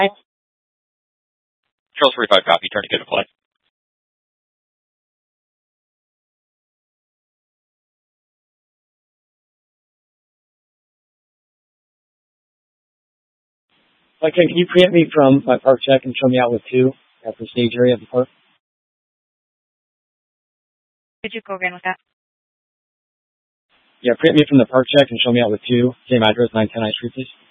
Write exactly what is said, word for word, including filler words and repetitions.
Charles forty-five copy, turn to get a play. Okay, can you preempt me from my park check and show me out with two at the stage area of the park? Could you go again with that? Yeah, preempt me from the park check and show me out with two. Same address, nine ten High Street, please.